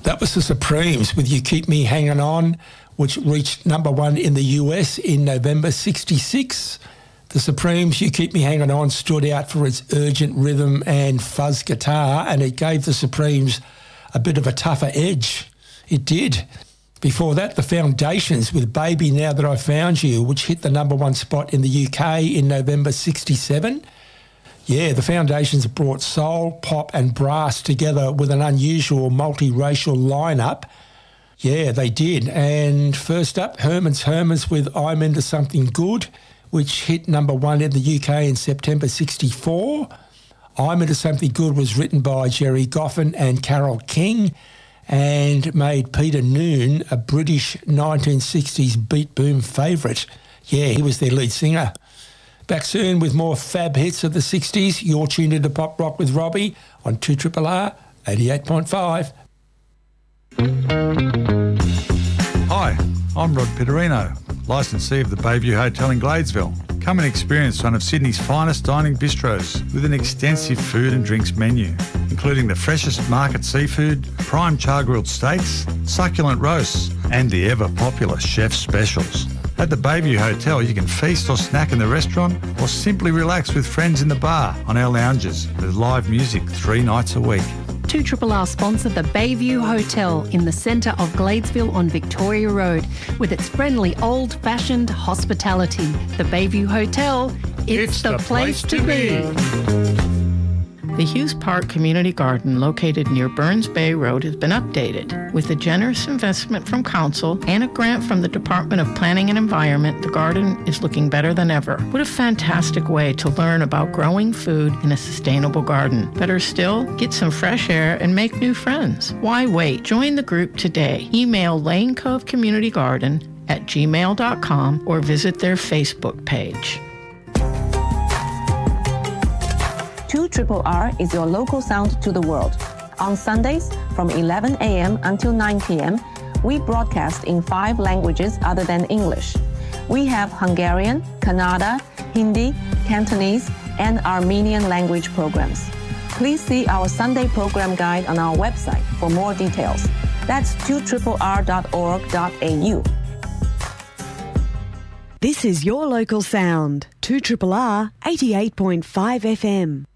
That was the Supremes with You Keep Me Hanging On, which reached number 1 in the US in November 66. The Supremes' You Keep Me Hanging On stood out for its urgent rhythm and fuzz guitar, and it gave the Supremes a bit of a tougher edge. It did. Before that, the Foundations with Baby Now That I Found You, which hit the number 1 spot in the UK in November 67. Yeah, the Foundations brought soul, pop and brass together with an unusual multiracial lineup. Yeah, they did. And first up, Herman's Hermits with I'm Into Something Good, which hit number 1 in the UK in September 64. I'm Into Something Good was written by Jerry Goffin and Carole King and made Peter Noone a British 1960s beat boom favourite. Yeah, he was their lead singer. Back soon with more fab hits of the 60s. You're tuned into Pop Rock with Robbie on 2RRR 88.5. Hi, I'm Rod Pitterino, licensee of the Bayview Hotel in Gladesville. Come and experience one of Sydney's finest dining bistros with an extensive food and drinks menu, including the freshest market seafood, prime char-grilled steaks, succulent roasts, and the ever-popular chef specials. At the Bayview Hotel, you can feast or snack in the restaurant or simply relax with friends in the bar on our lounges with live music 3 nights a week. 2RRR sponsor the Bayview Hotel in the centre of Gladesville on Victoria Road with its friendly old-fashioned hospitality. The Bayview Hotel, it's the place to be. The Hughes Park Community Garden, located near Burns Bay Road, has been updated. With a generous investment from Council and a grant from the Department of Planning and Environment, the garden is looking better than ever. What a fantastic way to learn about growing food in a sustainable garden. Better still, get some fresh air and make new friends. Why wait? Join the group today. Email Lane Cove Community Garden at gmail.com or visit their Facebook page. 2RRR is your local sound to the world. On Sundays from 11 a.m. until 9 p.m., we broadcast in 5 languages other than English. We have Hungarian, Kannada, Hindi, Cantonese, and Armenian language programs. Please see our Sunday program guide on our website for more details. That's 2RRR.org.au. This is your local sound, 2RRR 88.5 FM.